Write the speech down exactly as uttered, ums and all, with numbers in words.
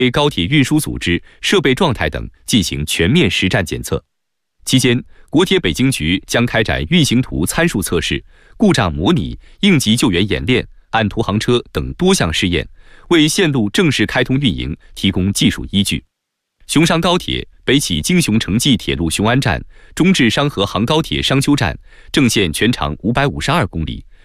高铁运输组织、设备状态等进行全面实战检测。期间，国铁北京局将开展运行图参数测试、故障模拟、应急救援演练、按图行车等多项试验，为线路正式开通运营提供技术依据。雄商高铁北起京雄城际铁路雄安站，中至商河杭高铁商丘站，正线全长五百五十二公里，